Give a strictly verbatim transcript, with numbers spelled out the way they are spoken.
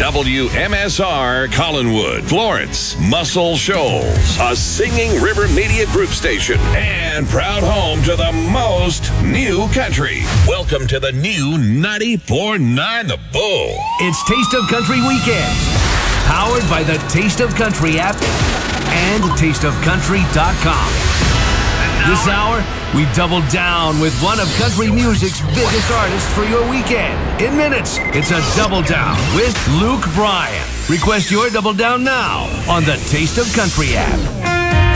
W M S R Collinwood, Florence, Muscle Shoals, a Singing River Media Group station, and proud home to the most new country. Welcome to the new ninety-four point nine The Bull. It's Taste of Country Weekend, powered by the Taste of Country app and taste of country dot com. This hour, we double down with one of country music's biggest artists for your weekend. In minutes, it's a Double Down with Luke Bryan. Request your Double Down now on the Taste of Country app.